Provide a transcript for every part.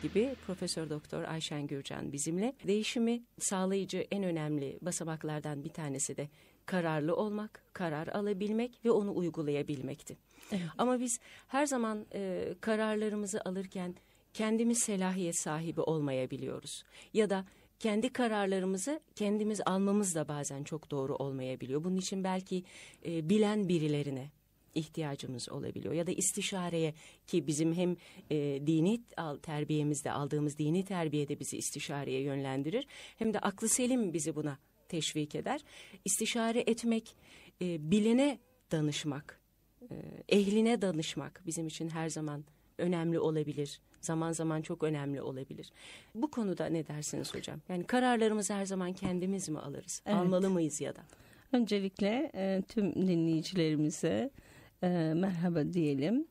gibi Profesör Doktor Ayşen Gürcan bizimle. Değişimi sağlayıcı en önemli basamaklardan bir tanesi de kararlı olmak, karar alabilmek ve onu uygulayabilmekti. Evet. Ama biz her zaman kararlarımızı alırken kendimiz selahiyet sahibi olmayabiliyoruz. Ya da kendi kararlarımızı kendimiz almamız da bazen çok doğru olmayabiliyor. Bunun için belki bilen birilerine ihtiyacımız olabiliyor. Ya da istişareye, ki bizim hem dini terbiyemizde aldığımız dini terbiyede bizi istişareye yönlendirir. Hem de aklı selim bizi buna teşvik eder. İstişare etmek, bilene danışmak, ehline danışmak bizim için her zaman önemli olabilir. Zaman zaman çok önemli olabilir. Bu konuda ne dersiniz hocam? Yani kararlarımızı her zaman kendimiz mi alırız? Evet. Almalı mıyız ya da? Öncelikle tüm dinleyicilerimize merhaba diyelim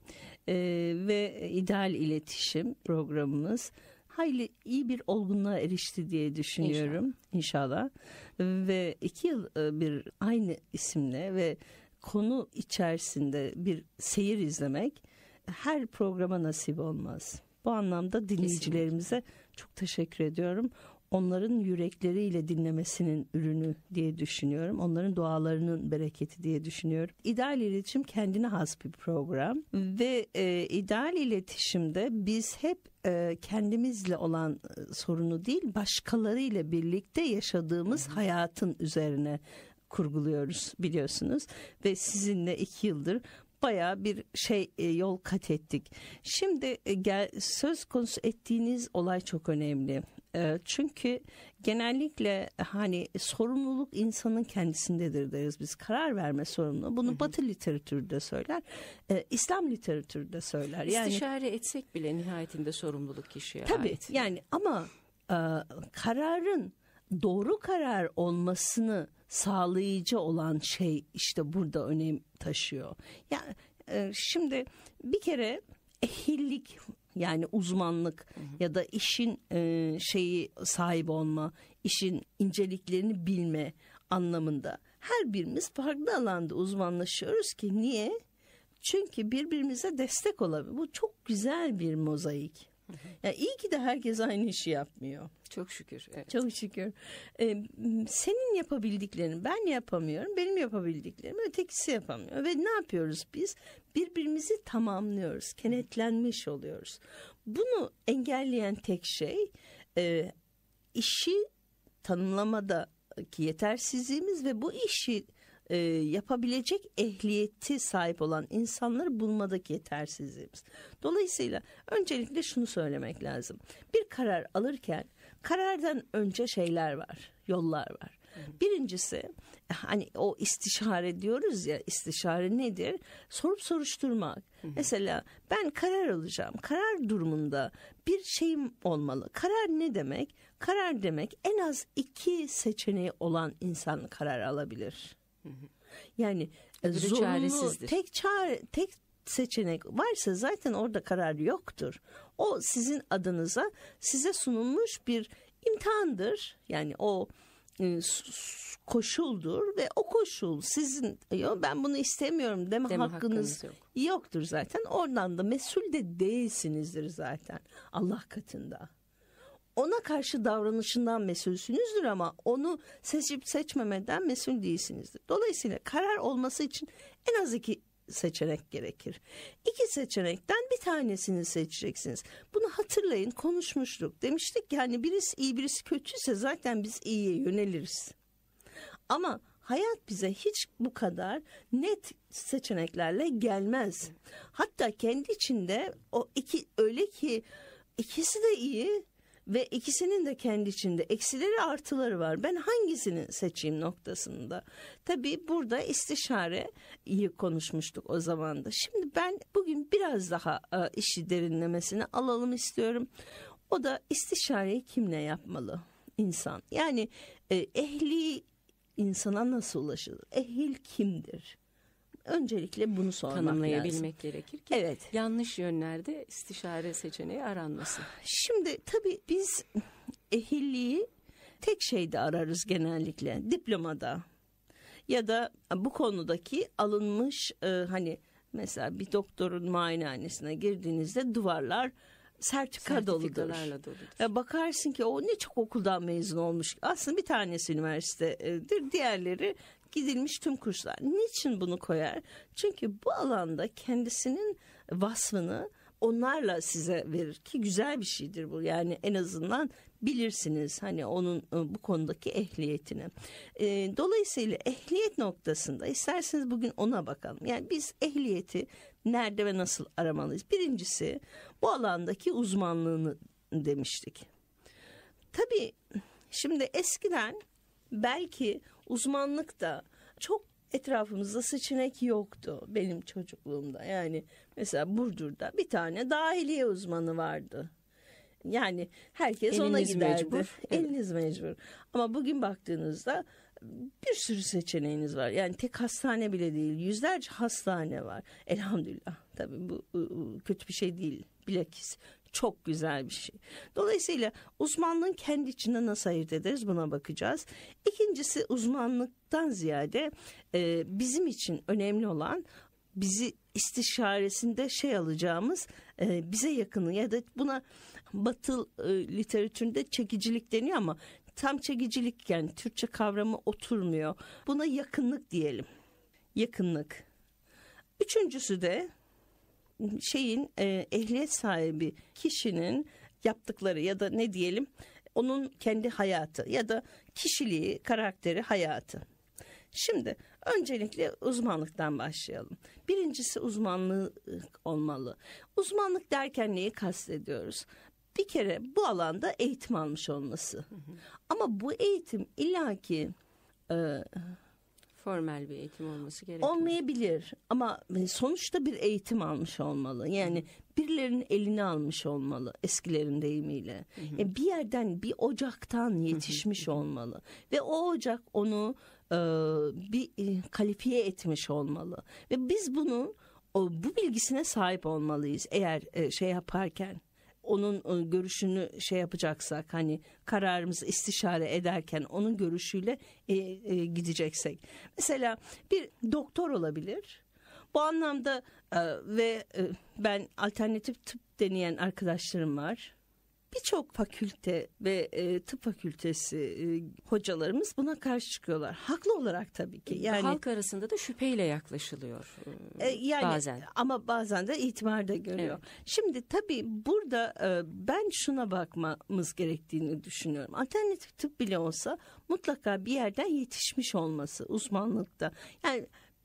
ve İdeal İletişim programımız hayli iyi bir olgunluğa erişti diye düşünüyorum. İnşallah. Ve 2 yıl bir aynı isimle ve konu içerisinde bir seyir izlemek her programa nasip olmaz. Bu anlamda dinleyicilerimize çok teşekkür ediyorum. Onların yürekleriyle dinlemesinin ürünü diye düşünüyorum. Onların dualarının bereketi diye düşünüyorum. İdeal İletişim kendine has bir program ve İdeal İletişim'de biz hep kendimizle olan sorunu değil, başkalarıyla birlikte yaşadığımız hayatın üzerine kurguluyoruz biliyorsunuz. Ve sizinle 2 yıldır bayağı bir yol kat ettik. Şimdi söz konusu ettiğiniz olay çok önemli. Çünkü genellikle hani sorumluluk insanın kendisindedir deriz biz. Karar verme sorumluluğu. Bunu Batı literatürü de söyler. İslam literatürü de söyler. İstişare etsek bile nihayetinde sorumluluk kişiye tabii, ait. Tabii yani ama kararın doğru karar olmasını sağlayıcı olan şey işte burada önem taşıyor. Yani şimdi bir kere ehillik, yani uzmanlık ya da işin sahibi olma, işin inceliklerini bilme anlamında her birimiz farklı alanda uzmanlaşıyoruz ki niye? Çünkü birbirimize destek olabilir. Bu çok güzel bir mozaik. Yani iyi ki de herkes aynı işi yapmıyor. Çok şükür. Evet. Çok şükür. Senin yapabildiklerini ben yapamıyorum. Benim yapabildiklerimi ötekisi yapamıyor. Ve ne yapıyoruz biz? Birbirimizi tamamlıyoruz. Kenetlenmiş oluyoruz. Bunu engelleyen tek şey işi tanımlamadaki yetersizliğimiz ve bu işi yapabilecek ehliyeti sahip olan insanları bulmadaki yetersizliğimiz. Dolayısıyla öncelikle şunu söylemek lazım. Bir karar alırken karardan önce şeyler var, yollar var. Birincisi hani o istişare diyoruz ya, istişare nedir? Sorup soruşturmak. Mesela ben karar alacağım. Karar durumunda bir şeyim olmalı. Karar ne demek? Karar demek en az 2 seçeneği olan insan karar alabilir. Yani zorunlu tek seçenek varsa zaten orada karar yoktur. O sizin adınıza size sunulmuş bir imtihandır. Yani o koşuldur ve o koşul sizin ben bunu istemiyorum deme hakkınız yoktur zaten. Oradan da mesul de değilsinizdir zaten Allah katında. Ona karşı davranışından mesulsünüzdür ama onu seçip seçmemeden mesul değilsinizdir. Dolayısıyla karar olması için en az 2 seçenek gerekir. 2 seçenekten bir tanesini seçeceksiniz. Bunu hatırlayın, konuşmuştuk. Demiştik ki hani birisi iyi birisi kötüyse zaten biz iyiye yöneliriz. Ama hayat bize hiç bu kadar net seçeneklerle gelmez. Hatta kendi içinde o öyle ki ikisi de iyi ve ikisinin de kendi içinde eksileri artıları var. Ben hangisini seçeyim noktasında. Tabii burada istişareyi konuşmuştuk o zaman da. Şimdi ben bugün biraz daha işi derinlemesine alalım istiyorum. O da istişareyi kimle yapmalı? İnsan. Yani ehli insana nasıl ulaşılır? Ehil kimdir? Öncelikle bunu sormak tanımlayabilmek lazım. Gerekir ki yanlış yönlerde istişare seçeneği aranmasın. Şimdi tabii biz ehilliği tek şeyde ararız genellikle, diplomada ya da bu konudaki alınmış hani mesela bir doktorun muayenehanesine girdiğinizde duvarlar sertifika doludur. Sertifikalarla doludur. Ya bakarsın ki o ne çok okuldan mezun olmuş. Aslında bir tanesi üniversitedir. Diğerleri gidilmiş tüm kurslar. Niçin bunu koyar? Çünkü bu alanda kendisinin vasfını onlarla size verir ki güzel bir şeydir bu. Yani en azından bilirsiniz hani onun bu konudaki ehliyetini. Dolayısıyla ehliyet noktasında isterseniz bugün ona bakalım. Yani biz ehliyeti nerede ve nasıl aramalıyız? Birincisi bu alandaki uzmanlığını demiştik. Tabii şimdi eskiden belki uzmanlıkta çok etrafımızda seçenek yoktu benim çocukluğumda. Yani mesela Burdur'da bir tane dahiliye uzmanı vardı. Yani herkes Eliniz ona giderdi. mecbur. Eliniz mecbur. Ama bugün baktığınızda bir sürü seçeneğiniz var. Yani tek hastane bile değil, yüzlerce hastane var. Elhamdülillah. Tabii bu kötü bir şey değil. Bilakis çok güzel bir şey. Dolayısıyla uzmanlığın kendi içinde nasıl ayırt ederiz buna bakacağız. İkincisi uzmanlıktan ziyade bizim için önemli olan bizi istişaresinde alacağımız bize yakını ya da buna Batı literatüründe çekicilik deniyor ama tam çekicilik yani Türkçe kavramı oturmuyor. Buna yakınlık diyelim. Yakınlık. Üçüncüsü de ehliyet sahibi kişinin yaptıkları ya da ne diyelim onun kendi hayatı ya da kişiliği, karakteri, hayatı. Şimdi öncelikle uzmanlıktan başlayalım. Birincisi uzmanlık olmalı. Uzmanlık derken neyi kastediyoruz? Bir kere bu alanda eğitim almış olması. Ama bu eğitim illaki formel bir eğitim olması gerekiyor. Olmayabilir ama sonuçta bir eğitim almış olmalı. Yani birilerinin elini almış olmalı eskilerin deyimiyle. Bir yerden bir ocaktan yetişmiş olmalı. Ve o ocak onu bir kalifiye etmiş olmalı. Ve biz bunun bu bilgisine sahip olmalıyız eğer yaparken. Onun görüşünü yapacaksak hani kararımızı istişare ederken onun görüşüyle gideceksek. Mesela bir doktor olabilir. Bu anlamda ve ben alternatif tıp deneyen arkadaşlarım var. Birçok fakülte ve tıp fakültesi hocalarımız buna karşı çıkıyorlar. Haklı olarak tabii ki. Yani halk arasında da şüpheyle yaklaşılıyor yani, bazen. Ama bazen de itibar da görüyor. Evet. Şimdi tabii burada ben şuna bakmamız gerektiğini düşünüyorum. Alternatif tıp bile olsa mutlaka bir yerden yetişmiş olması uzmanlıkta. Yani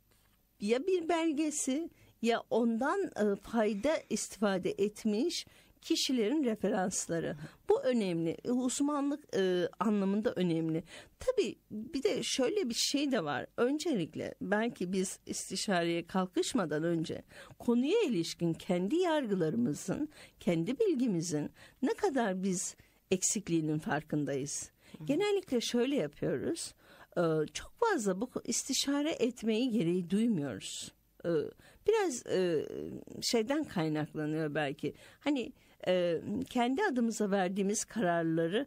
ya bir belgesi ya ondan fayda istifade etmiş kişilerin referansları. Bu önemli. Uzmanlık anlamında önemli. Tabii bir de şöyle bir şey de var. Öncelikle belki biz istişareye kalkışmadan önce konuya ilişkin kendi yargılarımızın, kendi bilgimizin ne kadar biz eksikliğinin farkındayız. Genellikle şöyle yapıyoruz. Çok fazla bu istişare etmeyi gereği duymuyoruz. Biraz şeyden kaynaklanıyor belki. Hani kendi adımıza verdiğimiz kararları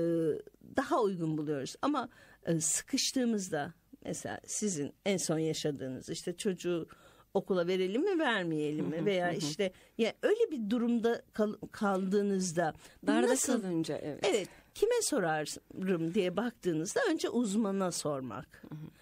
daha uygun buluyoruz. Ama sıkıştığımızda mesela sizin en son yaşadığınız işte çocuğu okula verelim mi vermeyelim mi veya işte ya öyle bir durumda kaldığınızda darda nasıl kalınca evet kime sorarım diye baktığınızda önce uzmana sormak.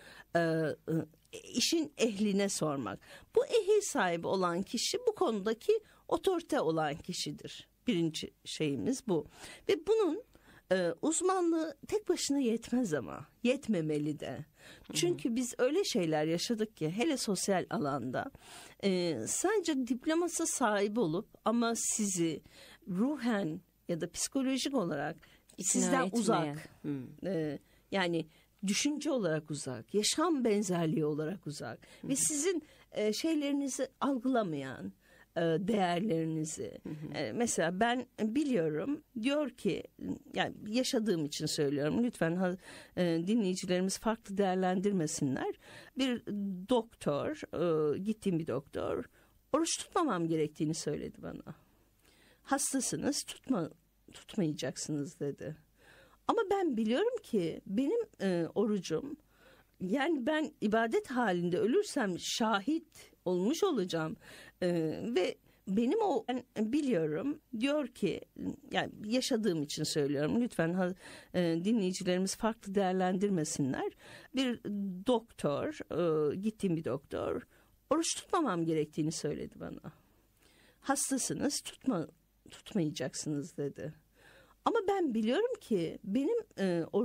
İşin ehline sormak. Bu ehil sahibi olan kişi bu konudaki otorite olan kişidir. Birinci şeyimiz bu. Ve bunun uzmanlığı tek başına yetmez ama yetmemeli de. Çünkü biz öyle şeyler yaşadık ki hele sosyal alanda sadece diploması sahibi olup ama sizi ruhen ya da psikolojik olarak sizden uzak yani düşünce olarak uzak, yaşam benzerliği olarak uzak ve sizin şeylerinizi algılamayan, değerlerinizi. Mesela ben biliyorum diyor ki yani yaşadığım için söylüyorum lütfen dinleyicilerimiz farklı değerlendirmesinler. Bir doktor, gittiğim bir doktor oruç tutmamam gerektiğini söyledi bana. Hastasınız tutmayacaksınız dedi. Ama ben biliyorum ki benim orucum yani ben ibadet halinde ölürsem şahit olmuş olacağım ve ben biliyorum, diyor ki, yani yaşadığım için söylüyorum, lütfen dinleyicilerimiz farklı değerlendirmesinler. Bir doktor, gittiğim bir doktor oruç tutmamam gerektiğini söyledi bana. Hastasınız, tutmayacaksınız dedi. Ama ben biliyorum ki benim oruç